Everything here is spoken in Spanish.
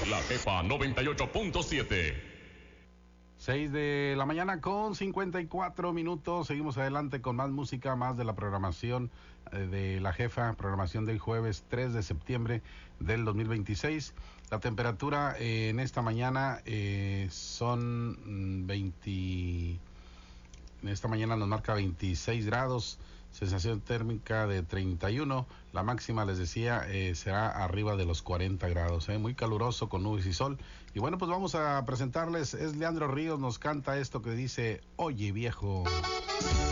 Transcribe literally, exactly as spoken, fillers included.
La Jefa noventa y ocho punto siete. seis de la mañana con cincuenta y cuatro minutos. Seguimos adelante con más música, más de la programación eh, de La Jefa, programación del jueves tres de septiembre del dos mil veintiséis. La temperatura eh, en esta mañana eh, son veinte. En esta mañana nos marca veintiséis grados, sensación térmica de treinta y uno, la máxima, les decía, eh, será arriba de los cuarenta grados, eh, muy caluroso con nubes y sol. Y bueno, pues vamos a presentarles, es Leandro Ríos, nos canta esto que dice, oye viejo.